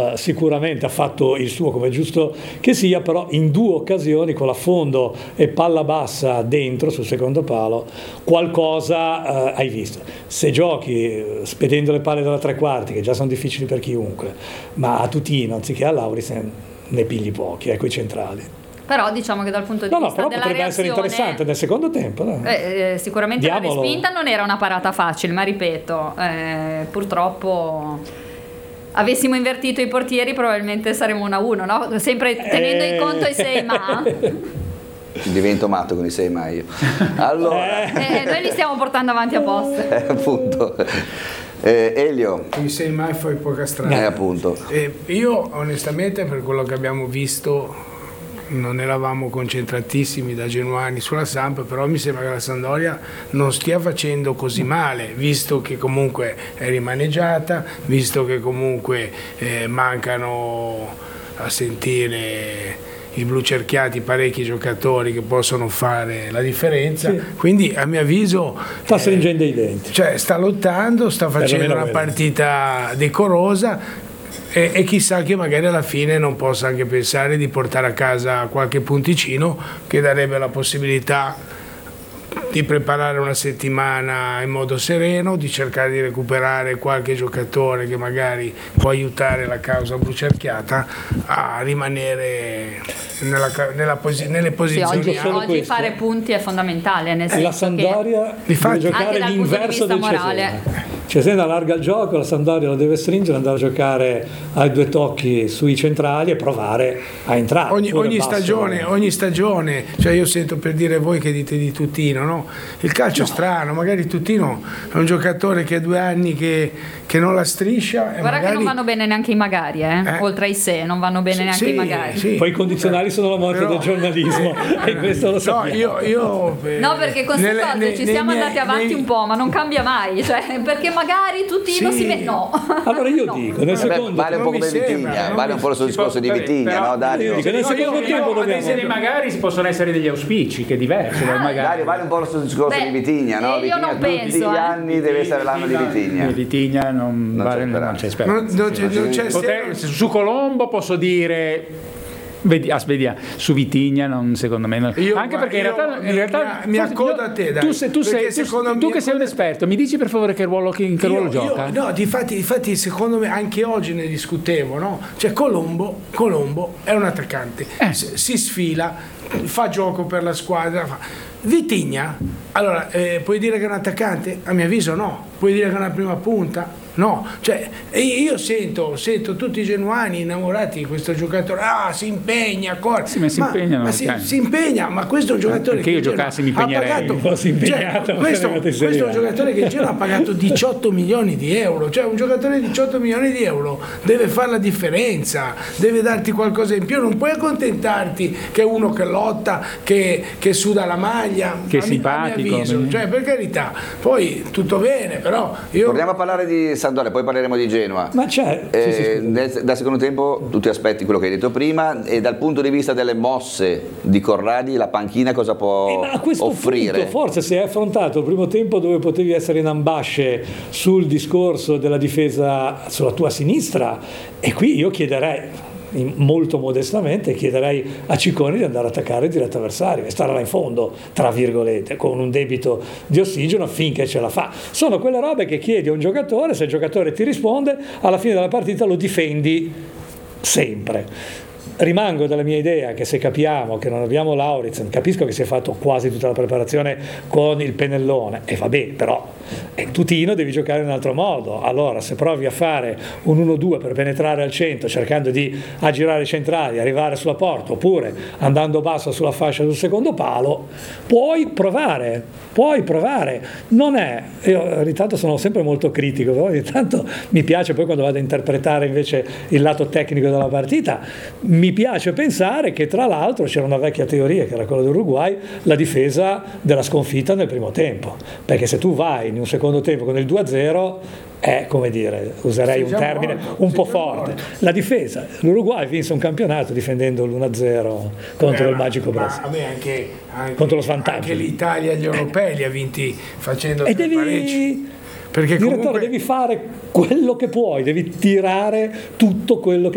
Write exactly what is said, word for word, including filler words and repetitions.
uh, sicuramente ha fatto il suo come è giusto che sia, però in due occasioni con affondo e palla bassa dentro sul secondo palo qualcosa uh, hai visto. Se giochi uh, spedendo le palle dalla tre quarti, che già sono difficili per chiunque, ma a Tutino anziché a Lauritsen ne pigli pochi, ecco i centrali. Però diciamo che dal punto di no, vista no, però della potrebbe reazione, essere interessante nel secondo tempo. No? Eh, eh, sicuramente Diamolo. La respinta non era una parata facile, ma ripeto, eh, purtroppo avessimo invertito i portieri probabilmente saremmo uno a uno, no? Sempre tenendo in conto i sei ma. Divento matto con i sei ma io. Allora, eh, noi li stiamo portando avanti apposta. Eh, appunto. Eh, Elio, mi sei mai fai poca strada. Eh, appunto. Eh, io onestamente per quello che abbiamo visto non eravamo concentratissimi da genuani sulla Samp, però mi sembra che la Sampdoria non stia facendo così male, visto che comunque è rimaneggiata, visto che comunque eh, mancano a sentire i blu cerchiati parecchi giocatori che possono fare la differenza, sì. Quindi a mio avviso sta eh, stringendo i denti, cioè sta lottando, sta facendo una partita decorosa. E, e chissà che magari alla fine non possa anche pensare di portare a casa qualche punticino che darebbe la possibilità di preparare una settimana in modo sereno, di cercare di recuperare qualche giocatore che magari può aiutare la causa blucerchiata a rimanere nella, nella posi- nelle posizioni. Sì, oggi, oggi fare punti è fondamentale, nel senso la Sampdoria che deve giocare l'inverso del Cesena. Cesena allarga il gioco, la Sampdoria lo deve stringere, andare a giocare ai due tocchi sui centrali e provare a entrare. Ogni, ogni stagione, ogni stagione, cioè io sento, per dire voi che dite di Tutino, no? Il calcio no. è strano, magari Tutino è un giocatore che ha due anni che, che non la striscia. E guarda magari... che non vanno bene neanche i magari, eh? Eh? Oltre ai sé, non vanno bene sì, neanche sì, i magari. Sì. Poi i condizionali sono la morte Però... del giornalismo e questo lo sappiamo. No, io, io, eh, no perché con queste cose ne, ci siamo andati miei, avanti nei... un po', ma non cambia mai, cioè, perché magari Tutino sì. si mette. No. Allora io no. dico, nel Vabbè, secondo vale un po' come Vitigna, vale un po' il suo discorso di Vitigna, no Dario? Dico, nel secondo tempo dobbiamo... magari si possono essere degli auspici, che è diverso dal magari. Dario, vale un po' il suo discorso Beh, di Vitigna, no? Vitigna non tutti penso, gli eh. anni deve essere l'anno di Vitigna. Vitigna non, non vale, c'è non c'è speranza. Non, non c'è, non c'è Poter, su Colombo posso dire Vedi, ah, vedi, su Vitigna non, secondo me non. Io, anche perché in realtà, in realtà mi, mi accodo a te, dai, tu, sei, tu, sei, tu, tu che sei un esperto, mi dici per favore che ruolo, che, che io, ruolo gioca? Io, no, difatti, difatti secondo me anche oggi ne discutevo, no? Cioè Colombo, Colombo è un attaccante, eh. si sfila, fa gioco per la squadra, fa. Vitigna, allora eh, puoi dire che è un attaccante? A mio avviso no. Puoi dire che è una prima punta? No, cioè io sento, sento tutti i genuani innamorati di questo giocatore, ah si impegna, corre. Sì, ma si impegna, ma si, si impegna, ma questo è un giocatore Anche che io giocassi mi impegnerei. Pagato, un po' si impegnato, cioè, questo, questo è un giocatore che il Genoa ha pagato diciotto milioni di euro, cioè un giocatore di diciotto milioni di euro deve fare la differenza, deve darti qualcosa in più, non puoi accontentarti che è uno che lotta, che, che suda la maglia, che è a simpatico, a mio avviso, cioè per carità, poi tutto bene, però io... Torniamo a parlare di Sampdoria, poi parleremo di Genoa. Ma c'è eh, sì, sì, nel, dal secondo tempo tu ti aspetti quello che hai detto prima, e dal punto di vista delle mosse di Corradi la panchina cosa può eh, ma a questo offrire? Punto, forse se hai affrontato il primo tempo dove potevi essere in ambasce sul discorso della difesa sulla tua sinistra, e qui io chiederei molto modestamente, chiederei a Ciccone di andare a attaccare il diretto avversario e stare là in fondo, tra virgolette, con un debito di ossigeno finché ce la fa. Sono quelle robe che chiedi a un giocatore, se il giocatore ti risponde, alla fine della partita lo difendi sempre. Rimango dalla mia idea che se capiamo che non abbiamo Lauritsen, capisco che si è fatto quasi tutta la preparazione con il pennellone, e vabbè, però eh, Tutino devi giocare in un altro modo. Allora se provi a fare un uno due per penetrare al centro cercando di aggirare i centrali, arrivare sulla porta, oppure andando basso sulla fascia del secondo palo, puoi provare, puoi provare. Non è, io ogni tanto sono sempre molto critico, però ogni tanto mi piace poi quando vado a interpretare invece il lato tecnico della partita, mi piace pensare che tra l'altro c'era una vecchia teoria che era quella dell'Uruguay, la difesa della sconfitta nel primo tempo, perché se tu vai in un secondo tempo con il due a zero è, come dire, userei un termine morto, un po' forte, morto. La difesa, l'Uruguay vinse un campionato difendendo l'uno a zero contro Beh, il Magico Brasile, ma, ma anche, anche, contro lo svantaggio, anche l'Italia agli europei li ha vinti facendo e devi pareggi. Perché direttore comunque... devi fare quello che puoi, devi tirare tutto quello che